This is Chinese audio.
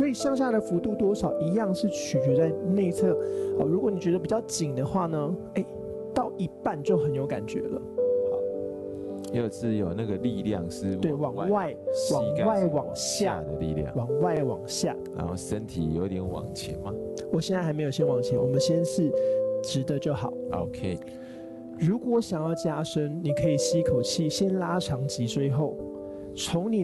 所以向下的幅度多少一样是取决在内侧。如果你觉得比较紧的话呢，到一半就很有感觉了。 又是有那个力量是对，往外往下的力量， 往外往下， 然后身体有点往前吗？ 我现在还没有先往前，我们先是直的就好。 OK。 如果想要加深，你可以吸一口气，先拉长脊椎后，从你